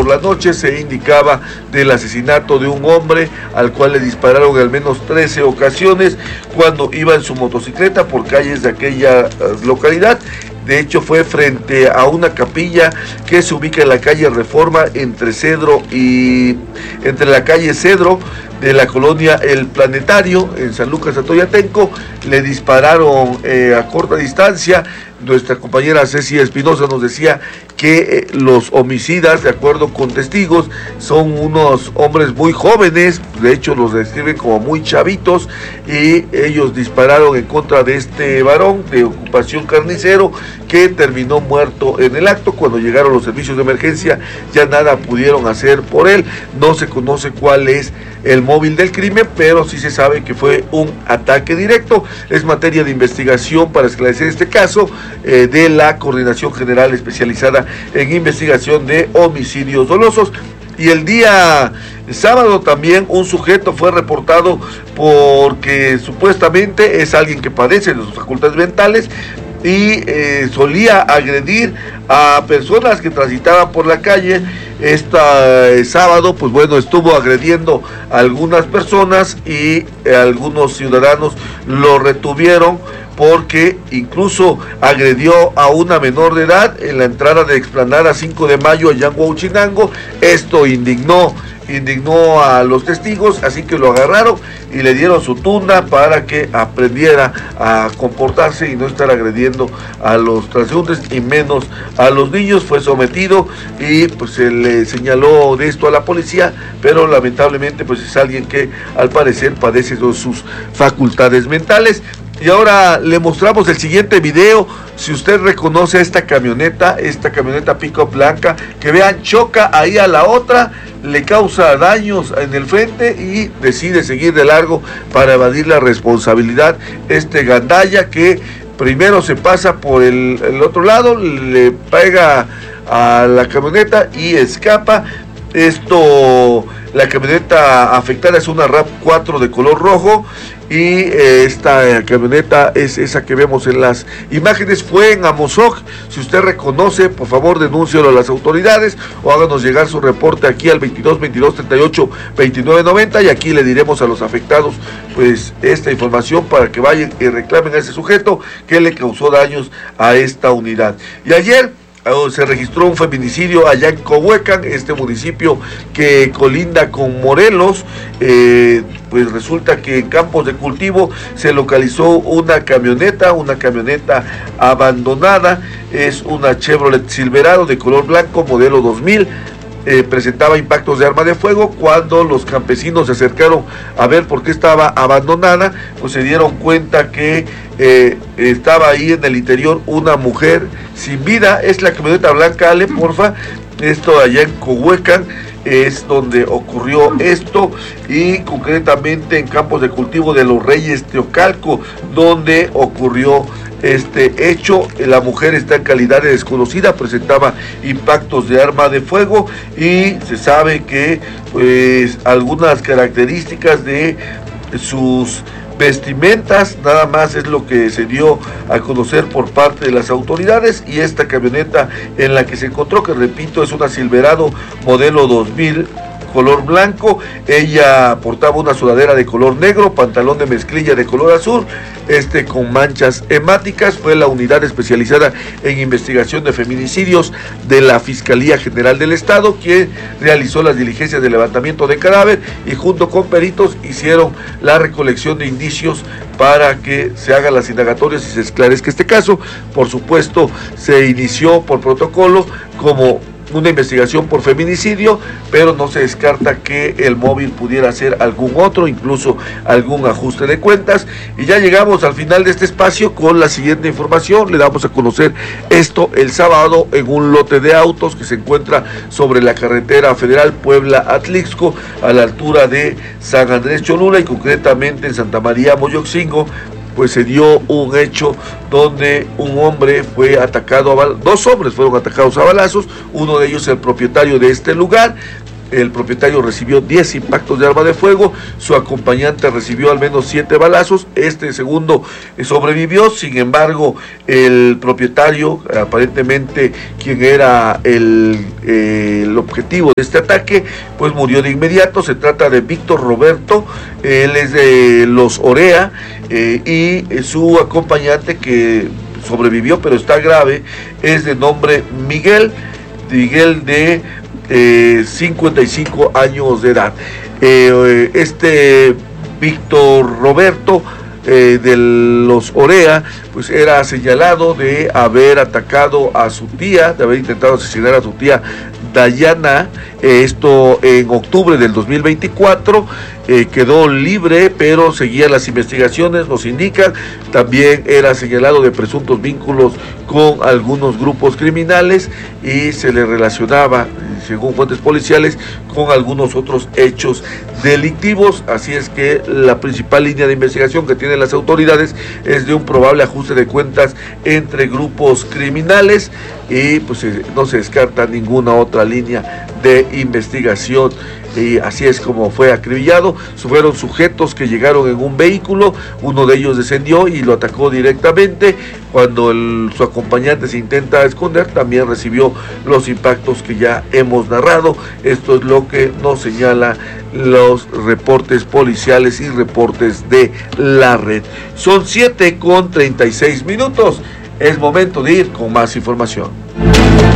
por la noche se indicaba del asesinato de un hombre al cual le dispararon al menos 13 ocasiones cuando iba en su motocicleta por calles de aquella localidad. De hecho, fue frente a una capilla que se ubica en la calle Reforma entre la calle Cedro de la colonia El Planetario en San Lucas Atoyatenco. Le dispararon a corta distancia. Nuestra compañera Ceci Espinosa nos decía que los homicidas, de acuerdo con testigos, son unos hombres muy jóvenes, de hecho los describen como muy chavitos, y ellos dispararon en contra de este varón de ocupación carnicero que terminó muerto en el acto. Cuando llegaron los servicios de emergencia ya nada pudieron hacer por él. No se conoce cuál es el móvil del crimen, pero sí se sabe que fue un ataque directo. Es materia de investigación para esclarecer este caso de la Coordinación General Especializada en Investigación de Homicidios Dolosos. Y el día sábado también un sujeto fue reportado porque supuestamente es alguien que padece de sus facultades mentales y solía agredir a personas que transitaban por la calle. Sábado, pues bueno, estuvo agrediendo a algunas personas y algunos ciudadanos lo retuvieron porque incluso agredió a una menor de edad en la entrada de Explanada 5 de Mayo allá en Huauchinango. Esto indignó a los testigos, así que lo agarraron y le dieron su tunda para que aprendiera a comportarse y no estar agrediendo a los transeúntes y menos a los niños. Fue sometido y pues se le señaló de esto a la policía, pero lamentablemente pues es alguien que al parecer padece de sus facultades mentales. Y ahora le mostramos el siguiente video. Si usted reconoce a esta camioneta pick-up blanca, que vean, choca ahí a la otra, le causa daños en el frente y decide seguir de largo para evadir la responsabilidad. Gandaya que primero se pasa por el otro lado, le pega a la camioneta y escapa. La camioneta afectada es una RAV4 de color rojo y esta camioneta es esa que vemos en las imágenes. Fue en Amozoc. Si usted reconoce, por favor denúncielo a las autoridades o háganos llegar su reporte aquí al 22 22 38 29 90 y aquí le diremos a los afectados pues esta información para que vayan y reclamen a ese sujeto que le causó daños a esta unidad. Y ayer se registró un feminicidio allá en Cohuecan, municipio que colinda con Morelos. Pues resulta que en campos de cultivo se localizó una camioneta abandonada. Es una Chevrolet Silverado de color blanco, modelo 2000. Presentaba impactos de arma de fuego. Cuando los campesinos se acercaron a ver por qué estaba abandonada, pues se dieron cuenta que estaba ahí en el interior una mujer sin vida. Es la camioneta blanca, Ale, porfa. Esto allá en Cohuecan es donde ocurrió esto, y concretamente en campos de cultivo de Los Reyes, Teocalco, donde ocurrió este hecho. La mujer está en calidad de desconocida, presentaba impactos de arma de fuego y se sabe que pues algunas características de sus vestimentas nada más es lo que se dio a conocer por parte de las autoridades. Y esta camioneta en la que se encontró, que repito es una Silverado modelo 2000 color blanco, ella portaba una sudadera de color negro, pantalón de mezclilla de color azul, con manchas hemáticas. Fue la unidad especializada en investigación de feminicidios de la Fiscalía General del Estado quien realizó las diligencias de levantamiento de cadáver y junto con peritos hicieron la recolección de indicios para que se hagan las indagatorias y se esclarezca este caso. Por supuesto, se inició por protocolo como una investigación por feminicidio, pero no se descarta que el móvil pudiera ser algún otro, incluso algún ajuste de cuentas. Y ya llegamos al final de este espacio con la siguiente información. Le damos a conocer esto el sábado en un lote de autos que se encuentra sobre la carretera federal Puebla-Atlixco, a la altura de San Andrés Cholula y concretamente en Santa María Moyoxingo. Pues se dio un hecho donde un hombre fue atacado dos hombres fueron atacados a balazos, uno de ellos el propietario de este lugar. el propietario recibió 10 impactos de arma de fuego, su acompañante recibió al menos 7 balazos, este segundo sobrevivió. Sin embargo, el propietario, aparentemente quien era el objetivo de este ataque, pues murió de inmediato. Se trata de Víctor Roberto, él es de Los Orea, y su acompañante, que sobrevivió pero está grave, es de nombre Miguel de 55 años de edad. Este Víctor Roberto de Los Orea, pues era señalado de haber atacado a su tía, de haber intentado asesinar a su tía Dayana, esto en octubre del 2024, quedó libre, pero seguían las investigaciones, nos indican. También era señalado de presuntos vínculos con algunos grupos criminales y se le relacionaba, según fuentes policiales, con algunos otros hechos delictivos. Así es que la principal línea de investigación que tienen las autoridades es de un probable ajuste de cuentas entre grupos criminales, y pues no se descarta ninguna otra línea de investigación. Y así es como fue acribillado. Fueron sujetos que llegaron en un vehículo, uno de ellos descendió y lo atacó directamente. Cuando su acompañante se intenta esconder, también recibió los impactos que ya hemos narrado. Esto es lo que nos señala los reportes policiales y reportes de la red. Son 7:36. Es momento de ir con más información.